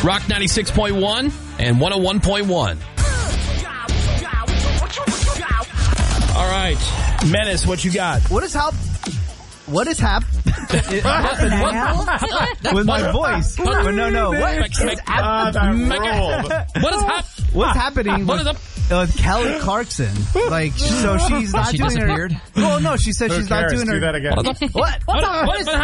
Rock 96.1 and 101.1. All right. Menace, what you got? What is happening with my voice? But no. What's happening with Kelly Clarkson? Like, so she's not she doing disappeared? her. Well, no, she said she's not doing her. Do that again. What is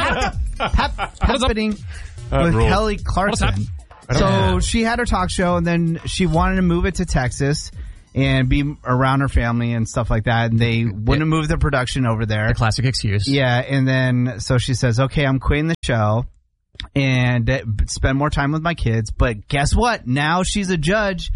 happening with Kelly Clarkson? So she had her talk show, and then she wanted to move it to Texas and be around her family and stuff like that. And they wouldn't move the production over there. The classic excuse. Yeah, and then so she says, okay, I'm quitting the show and spend more time with my kids. But guess what? Now she's a judge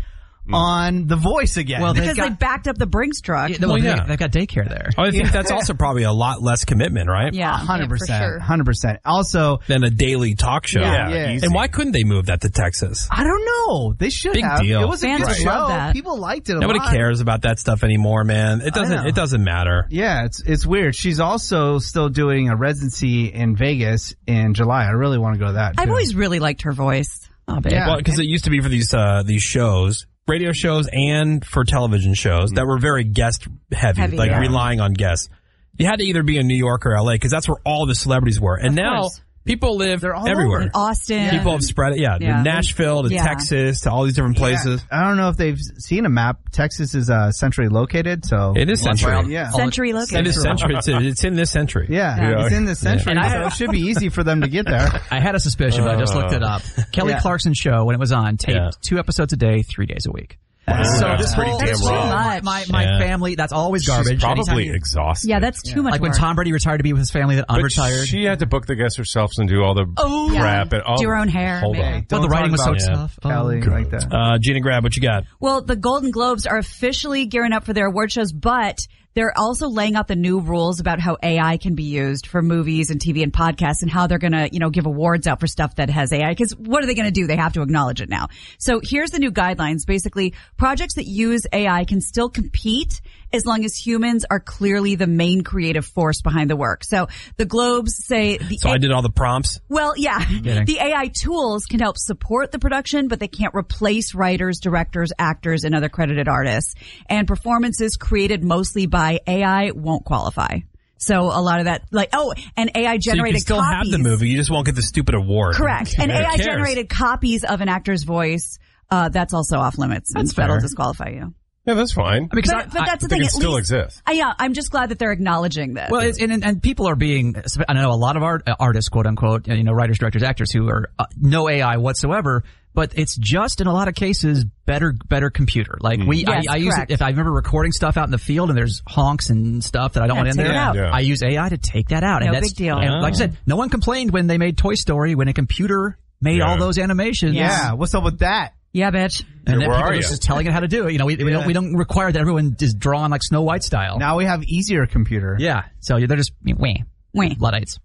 on The Voice again. Well, because they backed up the Brinks truck. They've got daycare there. I think that's also probably a lot less commitment, right? Yeah, 100%. for sure. 100%. Also, Than a daily talk show. Yeah. And why couldn't they move that to Texas? I don't know. They should Big have. deal. It was a Fans good would show. love that. People liked it a Nobody lot. cares about that stuff anymore, man. It know. doesn't matter. Yeah, it's weird. She's also still doing a residency in Vegas in July. I really want to go to that, too. I've always really liked her voice. Oh, babe. Yeah. Well, because it used to be for these shows, radio shows and for television shows that were very guest heavy, like relying on guests. You had to either be in New York or LA because that's where all the celebrities were. And now course. people live all everywhere. In Austin. People have spread it, to Nashville, to Texas, to all these different places. I don't know if they've seen a map. Texas is centrally located, so It is century. Yeah. Century It located. is century. It's in this century. Yeah, it's in this century, so it should be easy for them to get there. I had a suspicion, but I just looked it up. Kelly Clarkson show, when it was on, taped 2 episodes a day, 3 days a week. So this pretty damn too wrong. much. My family, that's always garbage. She's probably Anytime you- exhausted. Yeah, that's too much Like when work. Tom Brady retired to be with his family that But unretired. she had to book the guests herself and do all the prep and all. Do her own hair, Hold maybe. on. Well, the writing was so talk about tough. Kelly like that. Gina Grab, what you got? Well, the Golden Globes are officially gearing up for their award shows, but they're also laying out the new rules about how AI can be used for movies and TV and podcasts and how they're going to, give awards out for stuff that has AI. Because what are they going to do? They have to acknowledge it now. So here's the new guidelines. Basically, projects that use AI can still compete as long as humans are clearly the main creative force behind the work. So the Globes say... So I did all the prompts? Well, yeah. The AI tools can help support the production, but they can't replace writers, directors, actors, and other credited artists. And performances created mostly by AI won't qualify. So a lot of that, and AI generated So you can still copies. have the movie, you just won't get the stupid award. Correct. And Who AI cares? generated copies of an actor's voice, that's also off limits. That's and that'll fair. disqualify you. Yeah, that's fine. Because But that's the They thing. can At still least, exist. Yeah, I'm just glad that they're acknowledging this. Well, and people are being, I know a lot of artists, quote unquote, writers, directors, actors who are no AI whatsoever, but it's just in a lot of cases better computer. Like I use it if I remember recording stuff out in the field and there's honks and stuff that I don't want in take there. it out. Yeah. I use AI to take that out. No and that's big deal. And like I said, no one complained when they made Toy Story when a computer made all those animations. Yeah, what's up with that? Yeah, bitch. And then Where people are are you? just telling it how to do it. We don't require that everyone is drawn like Snow White style. Now we have easier computer. Yeah. So they're just Luddites.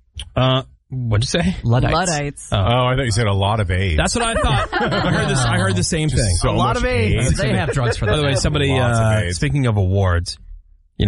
What'd you say? Luddites. Oh, I thought you said a lot of AIDS. That's what I thought. I heard the same thing. So A lot much of AIDS. They have drugs for that. By the way, somebody, Lots of AIDS. speaking of awards, we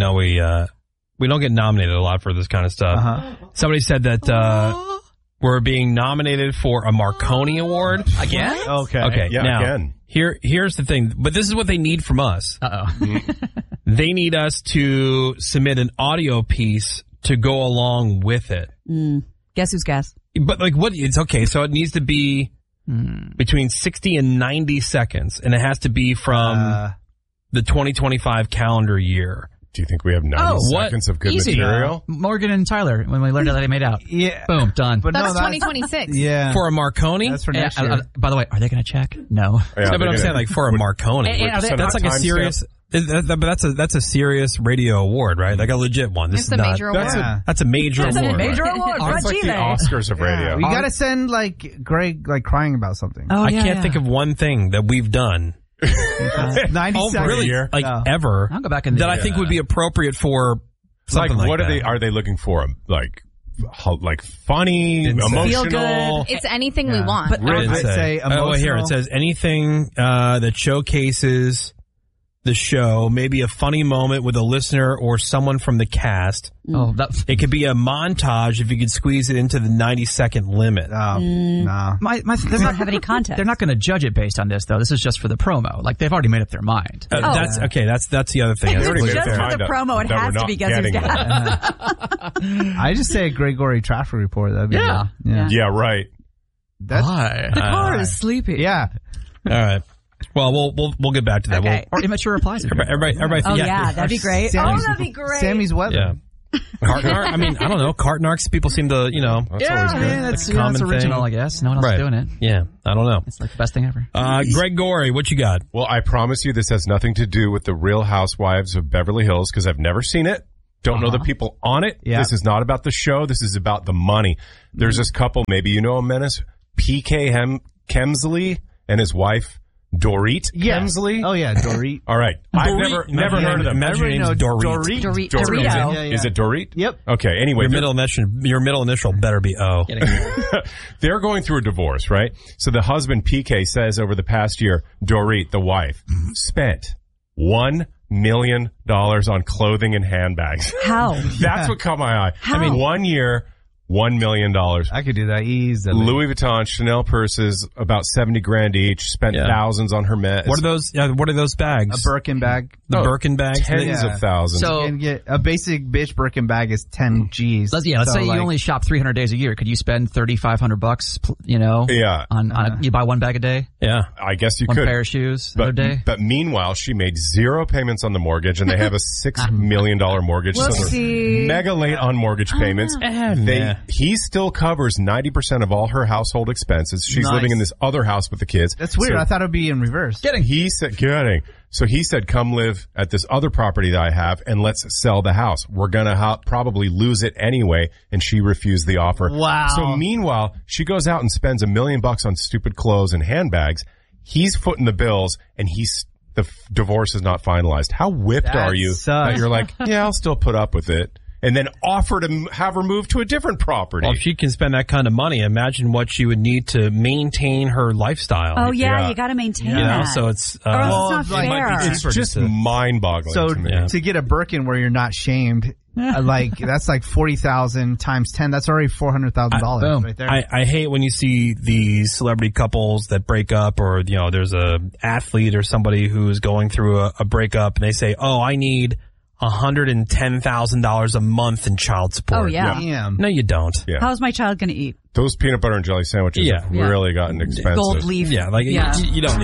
don't get nominated a lot for this kind of stuff. Somebody said that, we're being nominated for a Marconi Award. Again? Okay. Yeah, now, again. here's the thing, but this is what they need from us. Uh-oh. They need us to submit an audio piece to go along with it. Guess who's guess? But it's okay. So it needs to be between 60 and 90 seconds, and it has to be from the 2025 calendar year. Do you think we have 90 seconds of good Easy. material? Morgan and Tyler, when we learned how they made out. Yeah. Boom, done. But That's no, 2026. Yeah. For a Marconi? That's for next year. By the way, are they going to check? No. Yeah, No, but I'm saying for a Marconi. That's like a serious. But that's a serious radio award, right? Like a legit one. This It's is a not. major award. That's a major That's award. a major award. That's like the Oscars of radio. We gotta send Greg crying about something. Oh, I can't think of one thing that we've done 90 seconds. really ever I'll go back in that I think would be appropriate for something like what that. are they looking for? Like funny, Didn't say. Feel emotional. It's anything we want. But Didn't I'd say Oh, here it emotional. says anything that showcases the show, maybe a funny moment with a listener or someone from the cast. Oh, it could be a montage if you could squeeze it into the 90-second limit. No. They don't have any context. They're not going to judge it based on this, though. This is just for the promo. Like, they've already made up their mind. That's okay. That's the other thing. Just for the promo, it has to be Guess Who's Gas. I just say a Gregory traffic report. That'd be good. Yeah, right. Why? The car is sleepy. Yeah. All right. Well, we'll get back to that. Okay. Or immature replies. Everybody. That'd be great. That'd be great. Sammy's weather. Yeah. Cartnark. I mean, I don't know. Cartnarks. People seem to, that's always good. That's original, thing. I guess. No one else is doing it. Yeah, I don't know. It's like the best thing ever. Gregory, what you got? Well, I promise you, this has nothing to do with the Real Housewives of Beverly Hills because I've never seen it. Don't know the people on it. Yeah. This is not about the show. This is about the money. There's this couple. Maybe you know him, Menace. PK Kemsley and his wife. Dorit Kemsley? Oh, yeah, Dorit. All right. I've never heard of them. Imagine your name's Dorit. Dorito. Is it Dorit? Yep. Okay, anyway. Your middle initial better be O. They're going through a divorce, right? So the husband, PK, says over the past year, Dorit, the wife, spent $1 million on clothing and handbags. How? That's what caught my eye. How? I mean, 1 year, $1 million. I could do that easily. Louis Vuitton, Chanel purses, about $70,000 each. Spent thousands on her meds. What are those bags? A Birkin bag. The Birkin bags? Tens of thousands. So you can get a basic bitch Birkin bag is 10 G's. Let's say you only shop 300 days a year. Could you spend $3,500? Yeah. On you buy one bag a day. Yeah. I guess you one could. One pair of shoes a day. But meanwhile, she made 0 payments on the mortgage, and they have a $6 million mortgage. So they're mega late on mortgage payments. He still covers 90% of all her household expenses. She's living in this other house with the kids. That's weird. I thought it would be in reverse. So he said, come live at this other property that I have and let's sell the house. We're going to probably lose it anyway. And she refused the offer. Wow. So meanwhile, she goes out and spends $1 million on stupid clothes and handbags. He's footing the bills and the divorce is not finalized. How whipped are you that you're like, yeah, I'll still put up with it? And then offer to have her move to a different property. Well, if she can spend that kind of money, imagine what she would need to maintain her lifestyle. Oh, yeah. You got to maintain that. So it's, it's not fair. It's just mind-boggling so to me. To get a Birkin where you're not shamed, that's like 40,000 times 10. That's already $400,000 right there. I hate when you see these celebrity couples that break up, or there's a athlete or somebody who's going through a breakup, and they say, "Oh, I need $110,000 a month in child support." Oh, yeah. Damn. No, you don't. Yeah. How's my child going to eat? Those peanut butter and jelly sandwiches have really gotten expensive. Gold leaf. Yeah, you don't need